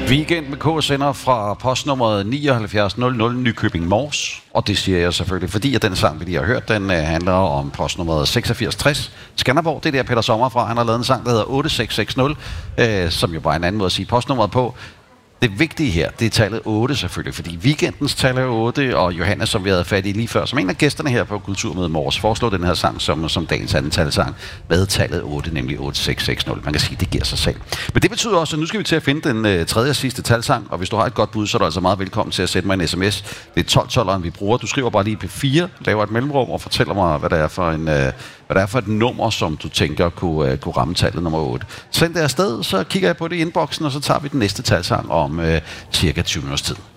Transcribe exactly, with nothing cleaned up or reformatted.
Weekend med K sender fra postnummeret nioghalvfjerds nul nul Nykøbing Mors. Og det siger jeg selvfølgelig, fordi at den sang, vi lige har hørt, den uh, handler om postnummeret seksogfirs tres Skanderborg. Det er der Peter Sommer fra. Han har lavet en sang, der hedder otte seks seks nul, uh, som jo bare er en anden måde at sige postnummeret på. Det vigtige her, det er tallet otte selvfølgelig, fordi weekendens tal er otte, og Johannes, som vi havde fat i lige før, som en af gæsterne her på Kulturmødet Mors, foreslår den her sang som, som dagens anden talsang med tallet otte, nemlig otte seks seks nul. Man kan sige, det giver sig selv. Men det betyder også, at nu skal vi til at finde den uh, tredje og sidste talsang, og hvis du har et godt bud, så er du altså meget velkommen til at sætte mig en sms. Det er tolv tolveren, vi bruger. Du skriver bare lige P fire, laver et mellemrum og fortæller mig, hvad det er for en... Uh, hvad det er for et nummer, som du tænker kunne, uh, kunne ramme tallet nummer otte. Send det afsted, så kigger jeg på det i inboxen, og så tager vi den næste talsang om uh, cirka tyve minutters tid.